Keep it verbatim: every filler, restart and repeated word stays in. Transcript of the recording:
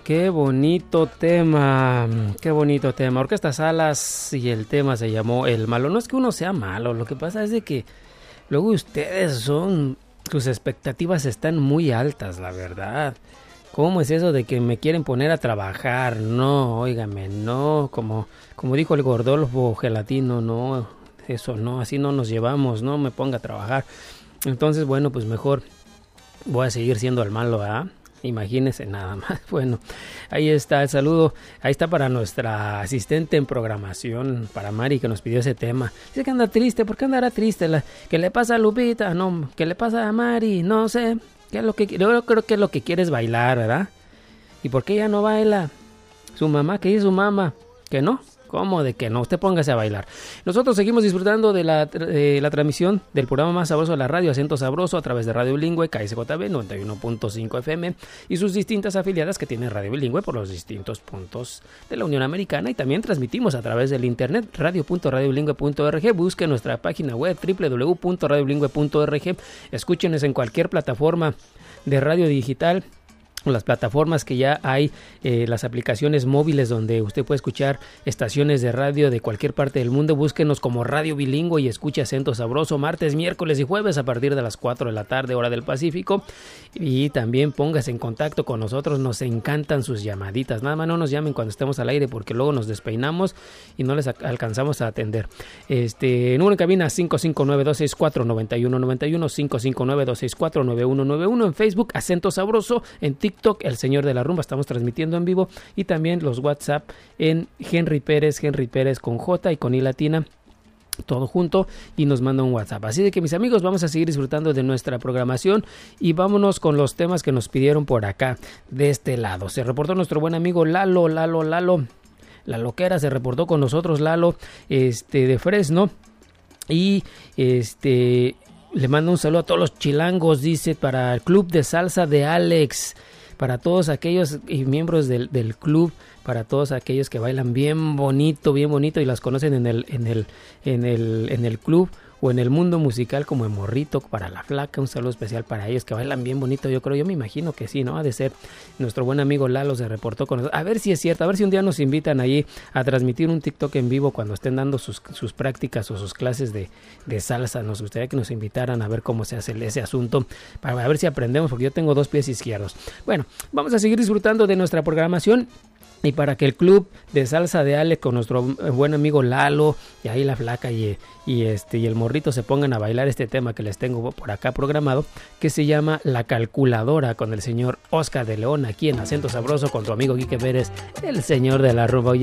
Qué bonito tema, qué bonito tema. Orquesta Salas y el tema se llamó El Malo. No es que uno sea malo, lo que pasa es de que luego ustedes son, sus expectativas están muy altas, la verdad. ¿Cómo es eso de que me quieren poner a trabajar? No, óigame, no, como, como dijo el Gordolfo Gelatino, no, eso no, así no nos llevamos, no me ponga a trabajar. Entonces, bueno, pues mejor voy a seguir siendo el malo, ¿ah? ¿eh? Imagínense nada más. Bueno, ahí está el saludo. Ahí está para nuestra asistente en programación, para Mari, que nos pidió ese tema. Dice que anda triste. ¿Por qué andará triste? La, ¿Qué le pasa a Lupita? No, ¿qué le pasa a Mari? No sé. ¿Qué es lo que, yo creo que es lo que quiere es bailar, ¿verdad? ¿Y por qué ella no baila? Su mamá, ¿qué dice su mamá? ¿Que no? ¿Cómo de que no? Usted póngase a bailar. Nosotros seguimos disfrutando de la, eh, la transmisión del programa más sabroso de la radio, Acento Sabroso, a través de Radio Bilingüe, K S J B noventa y uno punto cinco F M y sus distintas afiliadas que tiene Radio Bilingüe por los distintos puntos de la Unión Americana, y también transmitimos a través del internet radio punto radio bilingüe punto org. Busque nuestra página web doble u doble u doble u punto radio bilingüe punto org. Escúchenos en cualquier plataforma de radio digital, las plataformas que ya hay, eh, las aplicaciones móviles donde usted puede escuchar estaciones de radio de cualquier parte del mundo. Búsquenos como Radio Bilingüe y escuche Acento Sabroso martes, miércoles y jueves a partir de las cuatro de la tarde, hora del Pacífico. Y también póngase en contacto con nosotros, nos encantan sus llamaditas. Nada más no nos llamen cuando estemos al aire porque luego nos despeinamos y no les alcanzamos a atender. Este número en cabina cinco cinco nueve, dos seis cuatro, nueve uno nueve uno, cinco cinco nueve, dos seis cuatro, nueve uno nueve uno. En Facebook Acento Sabroso, en TikTok TikTok, El Señor de la Rumba, estamos transmitiendo en vivo, y también los WhatsApp en Henry Pérez, Henry Pérez con J y con I latina, todo junto, y nos manda un WhatsApp. Así de que, mis amigos, vamos a seguir disfrutando de nuestra programación y vámonos con los temas que nos pidieron por acá, de este lado. Se reportó nuestro buen amigo Lalo, Lalo, Lalo, la loquera, se reportó con nosotros Lalo, este, de Fresno, y este... le mando un saludo a todos los chilangos, dice, para el Club de Salsa de Alex, para todos aquellos y miembros del, del club, para todos aquellos que bailan bien bonito, bien bonito y las conocen en el, en el, en el, en el club o en el mundo musical como en Morrito, para la Flaca, un saludo especial para ellos que bailan bien bonito. Yo creo, yo me imagino que sí, ¿no? Ha de ser. Nuestro buen amigo Lalo se reportó con nosotros. A ver si es cierto, a ver si un día nos invitan ahí a transmitir un TikTok en vivo cuando estén dando sus, sus prácticas o sus clases de, de salsa. Nos gustaría que nos invitaran a ver cómo se hace ese asunto, para ver si aprendemos, porque yo tengo dos pies izquierdos. Bueno, vamos a seguir disfrutando de nuestra programación. Y para que el Club de Salsa de Alex con nuestro buen amigo Lalo y ahí la Flaca y, y este y el Morrito se pongan a bailar este tema que les tengo por acá programado, que se llama La Calculadora, con el señor Oscar de León, aquí en Acento Sabroso con tu amigo Quique Pérez, el señor de la rumba.